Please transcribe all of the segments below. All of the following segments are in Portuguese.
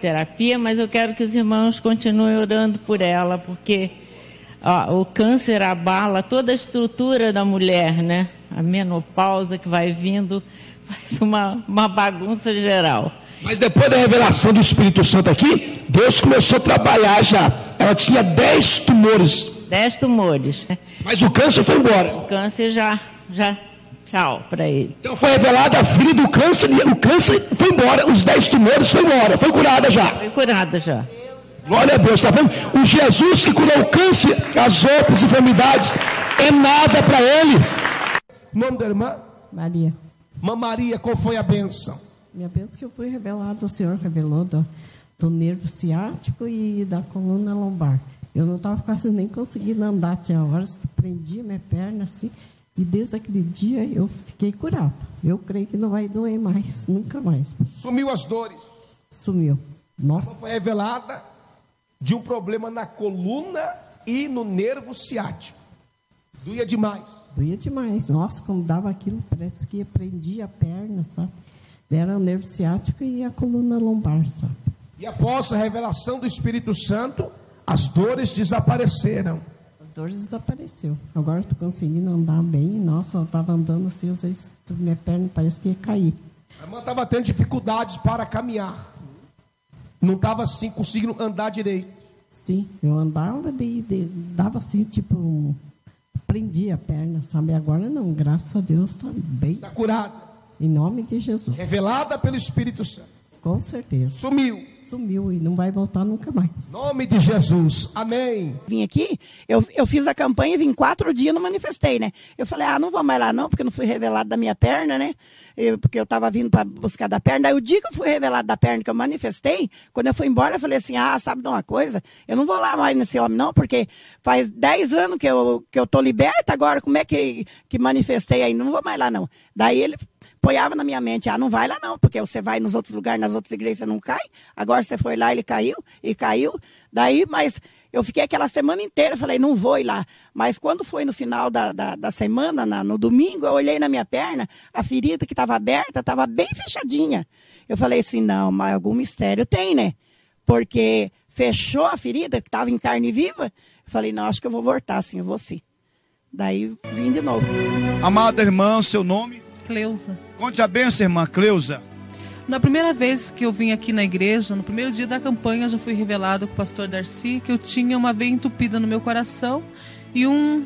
quimioterapia, mas eu quero que os irmãos continuem orando por ela, porque o câncer abala toda a estrutura da mulher, né? A menopausa que vai vindo faz uma bagunça geral. Mas depois da revelação do Espírito Santo aqui, Deus começou a trabalhar já. Ela tinha 10 tumores. 10 tumores. Mas o câncer foi embora. O câncer já tchau para ele. Então foi revelada a filha do câncer, e o câncer foi embora, os 10 tumores foi embora, foi curada já. Foi curada já. Glória a Deus, está vendo? O Jesus que curou o câncer, as outras enfermidades, é nada para ele. O nome da irmã? Maria. Irmã Maria, qual foi a bênção? Minha bênção que eu fui revelado, o Senhor revelou do nervo ciático e da coluna lombar. Eu não estava quase nem conseguindo andar, tinha horas que prendia minha perna assim, e desde aquele dia eu fiquei curada. Eu creio que não vai doer mais, nunca mais. Sumiu as dores? Sumiu. Nossa. Foi revelada de um problema na coluna e no nervo ciático. Doía demais. Doía demais. Nossa, como dava aquilo, parece que prendia a perna, sabe? Era o nervo ciático e a coluna lombar, sabe? E após a revelação do Espírito Santo, as dores desapareceram. As dores desapareceram. Agora estou conseguindo andar bem. Nossa, eu estava andando assim, às vezes minha perna parece que ia cair. A irmã estava tendo dificuldades para caminhar. Não estava assim, conseguindo andar direito. Sim, eu andava, dava assim, tipo, prendia a perna, sabe? Agora não, graças a Deus está bem. Está curada. Em nome de Jesus. Revelada pelo Espírito Santo. Com certeza. Sumiu e não vai voltar nunca mais. Em nome de Jesus. Amém. Vim aqui, eu fiz a campanha e vim 4 dias, não manifestei, né? Eu falei, não vou mais lá não, porque não fui revelado da minha perna, né? Porque eu estava vindo para buscar da perna. Aí o dia que eu fui revelado da perna, que eu manifestei, quando eu fui embora, eu falei assim, sabe de uma coisa? Eu não vou lá mais nesse homem não, porque faz 10 anos que eu tô liberta, agora como é que manifestei aí? Não vou mais lá não. Daí ele apoiava na minha mente, não vai lá não, porque você vai nos outros lugares, nas outras igrejas, você não cai. Agora você foi lá, ele caiu. Daí, mas eu fiquei aquela semana inteira, falei, não vou ir lá. Mas quando foi no final da semana, no domingo, eu olhei na minha perna, a ferida que estava aberta, estava bem fechadinha. Eu falei assim, não, mas algum mistério tem, né? Porque fechou a ferida, que estava em carne viva. Eu falei, não, acho que eu vou voltar, assim, eu vou sim. Daí vim de novo. Amada irmã, seu nome? Cleusa. Conte a bênção, irmã Cleusa. Na primeira vez que eu vim aqui na igreja, no primeiro dia da campanha, já fui revelado com o pastor Darcy que eu tinha uma veia entupida no meu coração e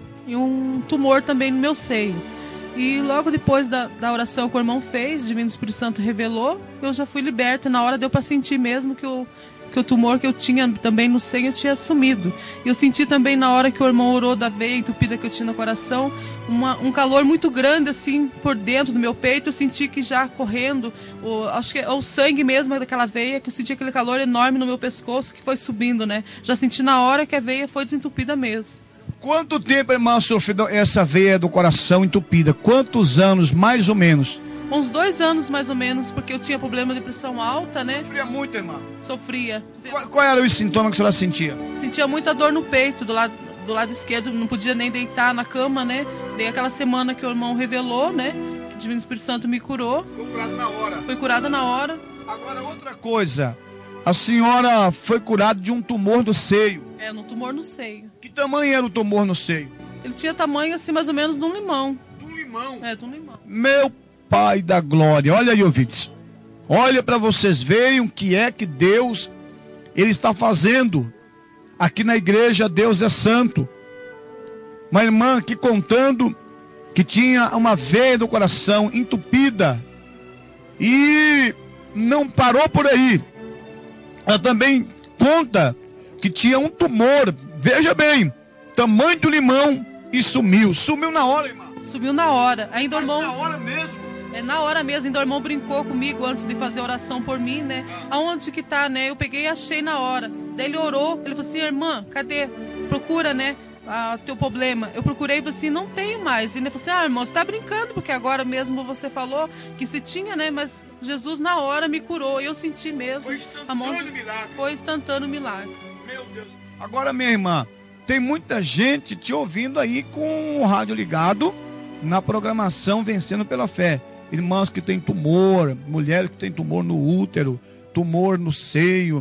um tumor também no meu seio. E logo depois da oração que o irmão fez, o Divino Espírito Santo revelou, eu já fui liberta. Na hora deu para sentir mesmo que o tumor que eu tinha também no seio tinha sumido. E eu senti também na hora que o irmão orou da veia entupida que eu tinha no coração, um calor muito grande assim por dentro do meu peito. Eu senti que já correndo, acho que é o sangue mesmo daquela veia, que eu senti aquele calor enorme no meu pescoço que foi subindo, né? Já senti na hora que a veia foi desentupida mesmo. Quanto tempo, irmã, sofreu essa veia do coração entupida? Quantos anos, mais ou menos? Uns 2 anos, mais ou menos, porque eu tinha problema de pressão alta, né? Sofria muito, irmã? Sofria. Qual era o sintoma que a senhora sentia? Sentia muita dor no peito, do lado esquerdo, não podia nem deitar na cama, né? Daí aquela semana que o irmão revelou, né? Que o Divino Espírito Santo me curou. Foi curada na hora? Foi curada na hora. Agora, outra coisa. A senhora foi curada de um tumor no seio. Um tumor no seio. Que tamanho era o tumor no seio? Ele tinha tamanho, assim, mais ou menos de um limão. De um limão? De um limão. Meu Pai da glória, olha aí, ouvintes, olha para vocês verem o que é que Deus, Ele está fazendo aqui na igreja. Deus é santo. Uma irmã aqui contando que tinha uma veia do coração entupida e não parou por aí. Ela também conta que tinha um tumor, veja bem, tamanho do limão, e sumiu na hora, irmã. Sumiu na hora, ainda o irmão... na hora mesmo? Na hora mesmo, ainda o irmão brincou comigo antes de fazer a oração por mim, né? Aonde que tá, né? Eu peguei e achei na hora. Daí ele orou, ele falou assim, irmã, cadê? Procura, né? Teu problema. Eu procurei e falei assim, não tenho mais. E ele falou assim, irmão, você tá brincando, porque agora mesmo você falou que se tinha, né? Mas Jesus na hora me curou, e eu senti mesmo. Foi instantâneo milagre. Foi instantâneo milagre. Meu Deus. Agora, minha irmã, tem muita gente te ouvindo aí com o rádio ligado na programação Vencendo pela Fé. Irmãs que têm tumor, mulheres que têm tumor no útero, tumor no seio,